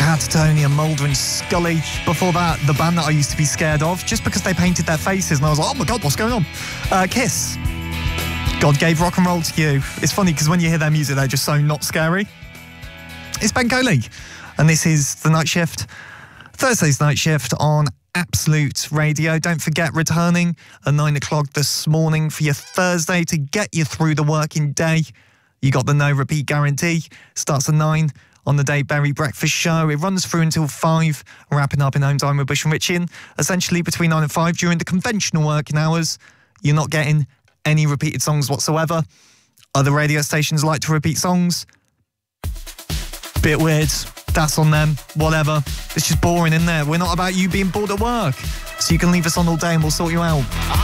Catatonia, Moulder and Scully. Before that, the band that I used to be scared of, just because they painted their faces and I was like, oh my God, what's going on? Kiss. God gave rock and roll to you. It's funny because when you hear their music, they're just so not scary. It's Ben Coley, and this is The Night Shift. Thursday's Night Shift on Absolute Radio. Don't forget, returning at 9 o'clock this morning for your Thursday to get you through the working day. You got the no repeat guarantee. Starts at 9 on the Dave Berry Breakfast Show. It runs through until 5, wrapping up in Home Time with Bush and Richie. Essentially between 9 and 5 during the conventional working hours. You're not getting any repeated songs whatsoever. Other radio stations like to repeat songs. Bit weird. That's on them. Whatever. It's just boring, isn't there? We're not about you being bored at work. So you can leave us on all day and we'll sort you out.